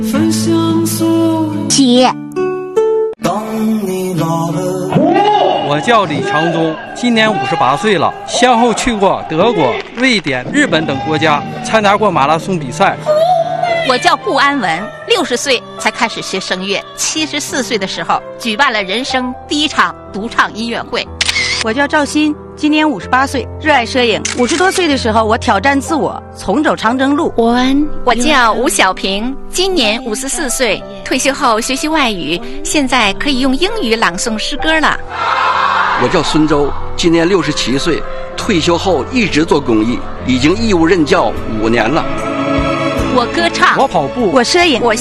起。 我叫李长忠，今年58岁了，先后去过德国、瑞典、日本等国家，参加过马拉松比赛。 我叫顾安文，60岁才开始学声乐，74岁的时候举办了人生第一场独唱音乐会。 我叫赵鑫，今年58岁，热爱摄影。50多岁的时候，我挑战自我，重走长征路。 我叫吴小平，今年54岁，退休后学习外语，现在可以用英语朗诵诗歌了。 我叫孙周，今年67岁，退休后一直做公益，已经义务任教5年了。 我歌唱， 我跑步， 我摄影， 我